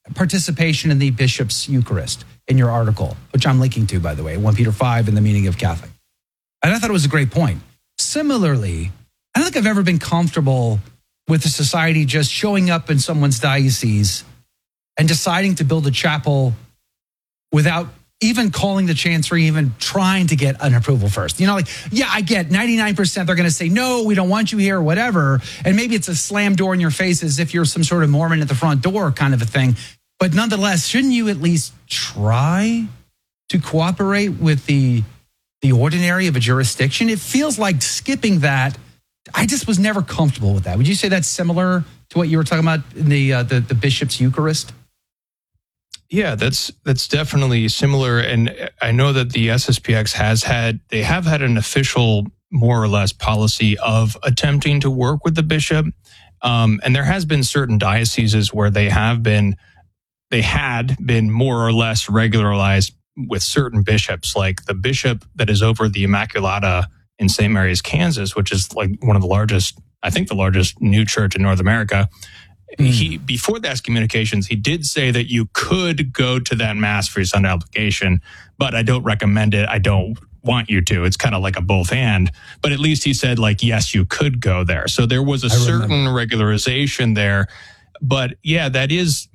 participation in the bishop's Eucharist in your article, which I'm linking to, by the way, 1 Peter 5 and the meaning of Catholic. And I thought it was a great point. Similarly, I don't think I've ever been comfortable with a society just showing up in someone's diocese and deciding to build a chapel without even calling the chancery, even trying to get an approval first. Yeah, I get 99% they're going to say, no, we don't want you here or whatever. And maybe it's a slam door in your face as if you're some sort of Mormon at the front door kind of a thing. But nonetheless, shouldn't you at least try to cooperate with the ordinary of a jurisdiction? It feels like skipping that. I just was never comfortable with that. Would you say that's similar to what you were talking about in the bishop's Eucharist? Yeah, that's definitely similar. And I know that the SSPX have had an official, more or less, policy of attempting to work with the bishop. And there has been certain dioceses where they had been more or less regularized with certain bishops, like the bishop that is over the Immaculata in St. Mary's, Kansas, which is like one of the largest, I think the largest new church in North America. He, before the excommunications, he did say that you could go to that mass for your Sunday obligation, but I don't recommend it. I don't want you to. It's kind of like a both and, but at least he said, like, yes, you could go there. So there was a certain regularization there. But yeah, that is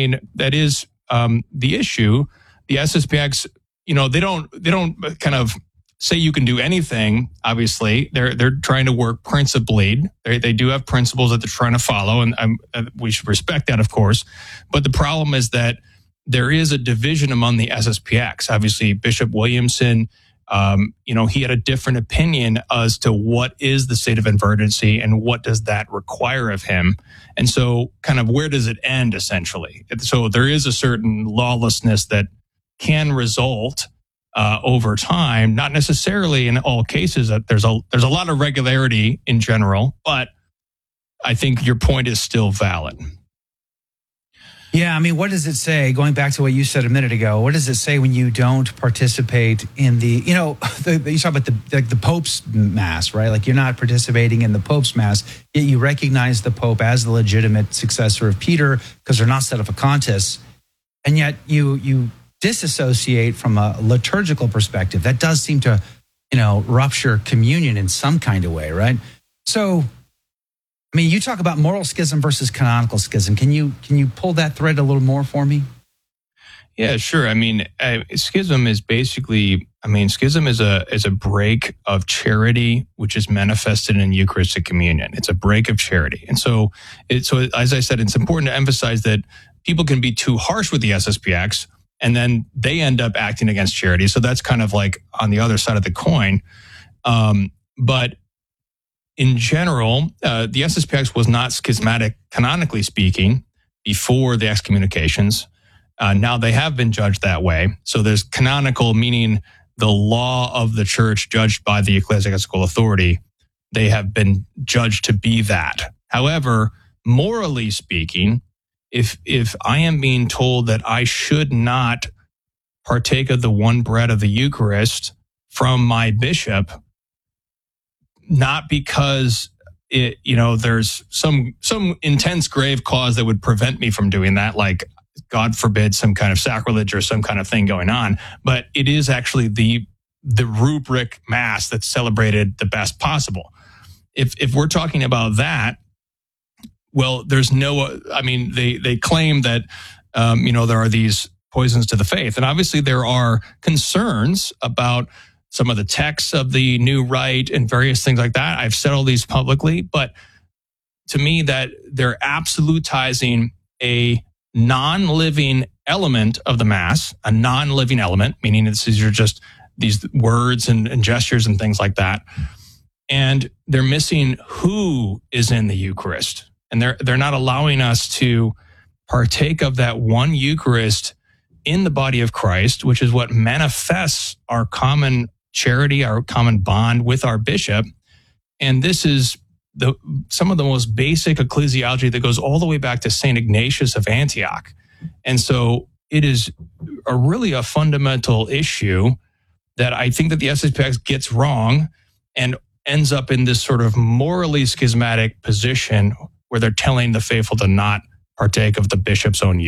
the issue. The SSPX, they don't kind of say you can do anything. Obviously, they're trying to work principled. They do have principles that they're trying to follow, and we should respect that, of course. But the problem is that there is a division among the SSPX. Obviously, Bishop Williamson, he had a different opinion as to what is the state of emergency and what does that require of him. And so, kind of, where does it end, essentially? So there is a certain lawlessness that can result over time, not necessarily in all cases. That there's a lot of regularity in general, but I think your point is still valid. Yeah, I mean, what does it say? Going back to what you said a minute ago, what does it say when you don't participate in you talk about the Pope's Mass, right? Like, you're not participating in the Pope's Mass, yet you recognize the Pope as the legitimate successor of Peter because they're not set up a contest, and yet you disassociate from a liturgical perspective. That does seem to, rupture communion in some kind of way, right? So, I mean, you talk about moral schism versus canonical schism. Can you pull that thread a little more for me? Yeah, sure. I mean, schism is basically, schism is a break of charity, which is manifested in Eucharistic communion. It's a break of charity. And so as I said, it's important to emphasize that people can be too harsh with the SSPX, and then they end up acting against charity. So that's kind of like on the other side of the coin. But in general, the SSPX was not schismatic, canonically speaking, before the excommunications. Now they have been judged that way. So there's canonical, meaning the law of the church judged by the ecclesiastical authority. They have been judged to be that. However, morally speaking, if I am being told that I should not partake of the one bread of the Eucharist from my bishop, not because there's some intense grave cause that would prevent me from doing that, like, God forbid, some kind of sacrilege or some kind of thing going on, but it is actually the rubric Mass that's celebrated the best possible. If we're talking about that, well, there's they claim that, there are these poisons to the faith. And obviously there are concerns about some of the texts of the new rite and various things like that. I've said all these publicly, but to me that they're absolutizing a non-living element of the Mass, a non-living element, meaning these are just these words and gestures and things like that. And they're missing who is in the Eucharist. And they're not allowing us to partake of that one Eucharist in the body of Christ, which is what manifests our common charity, our common bond with our bishop. And this is some of the most basic ecclesiology that goes all the way back to St. Ignatius of Antioch. And so it is a fundamental issue that I think that the SSPX gets wrong and ends up in this sort of morally schismatic position where they're telling the faithful to not partake of the bishop's own